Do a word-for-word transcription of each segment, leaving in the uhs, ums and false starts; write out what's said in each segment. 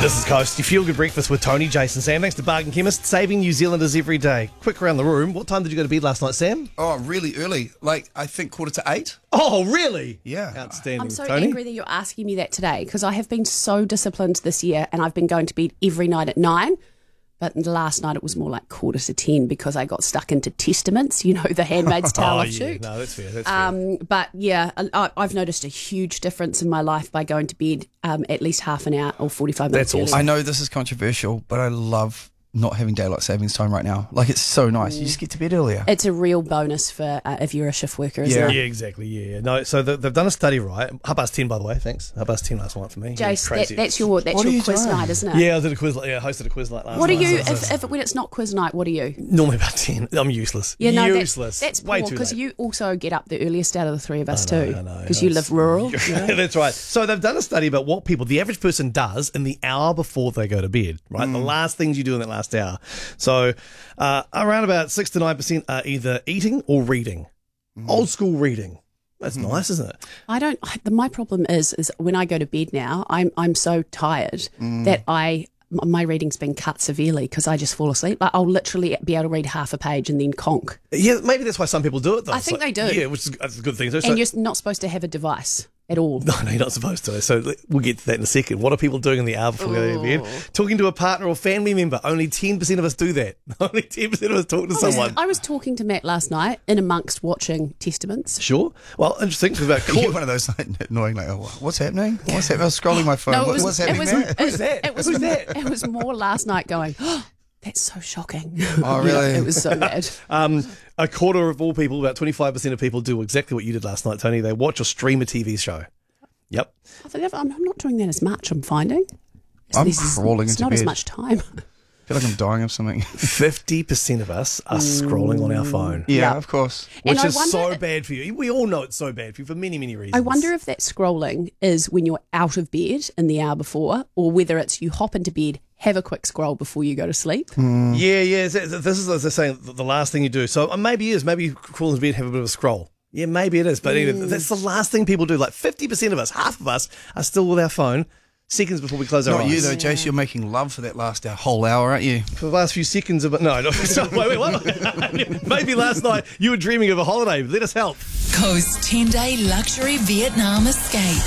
This is Coast. You feel good breakfast with Tony, Jason, Sam. Thanks to Bargain Chemist, saving New Zealanders every day. Quick around the room. What time did you go to bed last night, Sam? Oh, really early. Like, I think quarter to eight. Oh, really? Yeah. Outstanding. I'm so Tony? angry that you're asking me that today because I have been so disciplined this year and I've been going to bed every night at nine. But last night it was more like quarter to ten because I got stuck into Testaments, you know, the Handmaid's Tale Oh, offshoot. yeah. No, that's fair. That's Um, but yeah, I, I've noticed a huge difference in my life by going to bed um, at least half an hour or forty-five minutes That's awesome. I early. know this is controversial, but I love not having daylight savings time right now. Like, it's so nice. You just get to bed earlier. It's a real bonus for uh, if you're a shift worker, isn't Yeah. it? fair. Yeah, exactly. Yeah. No, so the, they've done a study, right? Half past ten, by the way. Thanks. Half past ten last night for me. Jace, that, Crazy. that's your that's What are your you quiz doing? night, isn't it? Yeah, I did a quiz. Yeah, I hosted a quiz night last What are night. you, So- so- if, if when it's not quiz night, what are you? Normally about ten. I'm useless. Yeah, no, useless. That's, that's way poor too because late. you also get up the earliest out of the three of us I know, too. I know, Because I you know. live rural. you know? That's right. So they've done a study about what people, the average person does in the hour before they go to bed, right? The last things you do in that last hour. So uh, around about six to nine percent are either eating or reading. Old school reading. That's nice, isn't it? I don't. I, the, my problem is, is when I go to bed now, I'm I'm so tired that I m- my reading's been cut severely because I just fall asleep. Like, I'll literally be able to read half a page and then conk. Yeah, maybe that's why some people do it, though. I It's think like- they do. Yeah, which is that's a good thing. So, so- and you're not supposed to have a device at all. no, no, you're not supposed to. So we'll get to that in a second. What are people doing in the hour before they go to bed? Talking to a partner or family member. Only ten percent of us do that. Only ten percent of us talk to I was, someone. I was talking to Matt last night in amongst watching Testaments. Sure. Well, interesting. It's about You're court. one of those like, annoying, like, oh, what's happening? What's happening? I was scrolling my phone. No, it What- was, what's it happening was, there? it, Who's that? It was, Who's that? It was more last night going, oh, that's so shocking. Oh, You know, really? it was so bad. Um, a quarter of all people, about twenty-five percent of people, do exactly what you did last night, Tony. They watch or stream a T V show. Yep. I think I'm I'm not doing that as much, I'm finding. I'm This is- crawling It's into not as bed. much time. I feel like I'm dying of something. fifty percent of us are scrolling on our phone. Yeah, Yeah. of course. And Which I is wonder so if- bad for you. We all know it's so bad for you for many, many reasons. I wonder if that scrolling is when you're out of bed in the hour before, or whether it's you hop into bed, have a quick scroll before you go to sleep. Yeah, yeah. This is, as they're saying, the last thing you do. So uh, maybe it is. Maybe you crawl into bed and have a bit of a scroll. Yeah, maybe it is. But anyway, that's the last thing people do. Like fifty percent of us, half of us, are still with our phone seconds before we close our Not eyes. you, though, Jace. You're making love for that last hour, whole hour, aren't you? For the last few seconds of it. No, no. Wait, wait, what? Maybe last night you were dreaming of a holiday. Let us help. Coast ten-day luxury Vietnam escape.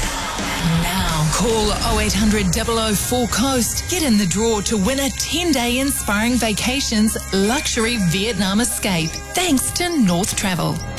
Now, call oh eight hundred, double oh four, COAST. Get in the draw to win a ten-day Inspiring Vacations luxury Vietnam escape. Thanks to North Travel.